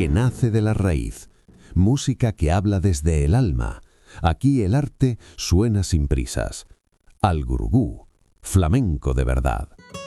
que nace de la raíz, música que habla desde el alma. Aquí el arte suena sin prisas. Al Gurugú, flamenco de verdad.